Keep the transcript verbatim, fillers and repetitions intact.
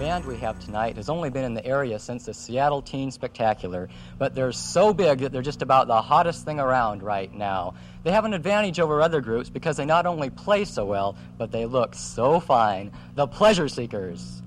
band we have tonight has only been in the area since the Seattle Teen Spectacular, but they're so big that they're just about the hottest thing around right now. They have an advantage over other groups because they not only play so well, but they look so fine. The Pleasure Seekers.